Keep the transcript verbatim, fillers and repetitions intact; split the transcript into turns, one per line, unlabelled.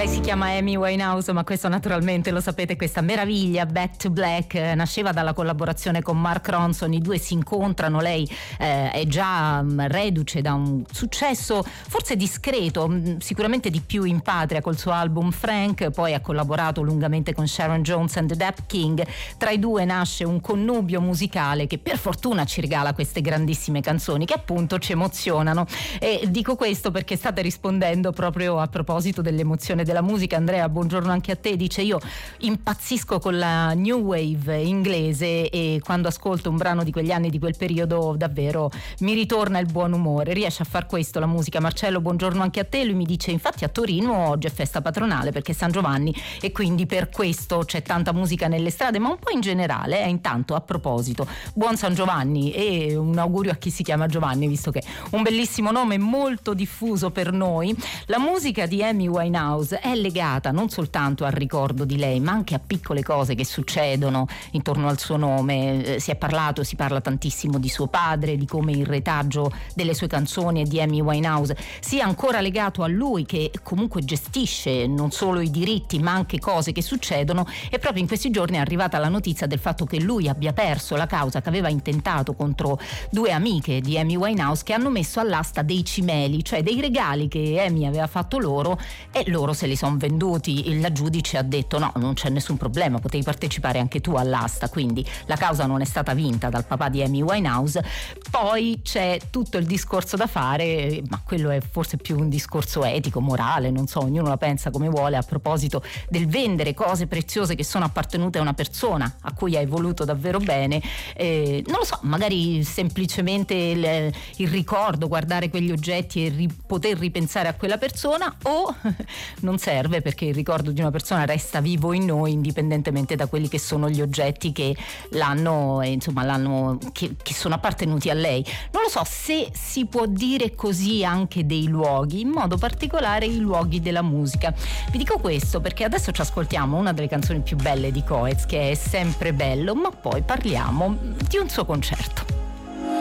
Lei si chiama Amy Winehouse, ma questo naturalmente lo sapete, questa meraviglia Back to Black eh, nasceva dalla collaborazione con Mark Ronson. I due si incontrano, lei eh, è già mh, reduce da un successo forse discreto, mh, sicuramente di più in patria col suo album Frank, poi ha collaborato lungamente con Sharon Jones and the Dap King. Tra i due nasce un connubio musicale che per fortuna ci regala queste grandissime canzoni che appunto ci emozionano. E dico questo perché state rispondendo proprio a proposito dell'emozione della musica. Andrea, buongiorno anche a te. Dice: io impazzisco con la new wave inglese e quando ascolto un brano di quegli anni, di quel periodo, davvero mi ritorna il buon umore. Riesce a far questo la musica? Marcello, buongiorno anche a te. Lui mi dice: infatti a Torino oggi è festa patronale perché è San Giovanni e quindi per questo c'è tanta musica nelle strade, ma un po' in generale. Eh. Intanto, a proposito, buon San Giovanni e un augurio a chi si chiama Giovanni, visto che è un bellissimo nome molto diffuso per noi. La musica di Amy Winehouse è legata non soltanto al ricordo di lei, ma anche a piccole cose che succedono intorno al suo nome. Eh, si è parlato, si parla tantissimo di suo padre, di come il retaggio delle sue canzoni e di Amy Winehouse sia ancora legato a lui, che comunque gestisce non solo i diritti ma anche cose che succedono. E proprio in questi giorni è arrivata la notizia del fatto che lui abbia perso la causa che aveva intentato contro due amiche di Amy Winehouse che hanno messo all'asta dei cimeli, cioè dei regali che Amy aveva fatto loro, e loro se li sono venduti. La giudice ha detto: no, non c'è nessun problema, potevi partecipare anche tu all'asta. Quindi la causa non è stata vinta dal papà di Amy Winehouse. Poi c'è tutto il discorso da fare, ma quello è forse più un discorso etico, morale, non so, ognuno la pensa come vuole, a proposito del vendere cose preziose che sono appartenute a una persona a cui hai voluto davvero bene. Eh, non lo so, magari semplicemente il, il ricordo, guardare quegli oggetti e ri, poter ripensare a quella persona, o non serve perché il ricordo di una persona resta vivo in noi indipendentemente da quelli che sono gli oggetti che l'hanno, eh, insomma, l'hanno che, che sono appartenuti a lei. Non lo so se si può dire così anche dei luoghi, in modo particolare i luoghi della musica. Vi dico questo perché adesso ci ascoltiamo una delle canzoni più belle di Coez, che è Sempre bello, ma poi parliamo di un suo concerto.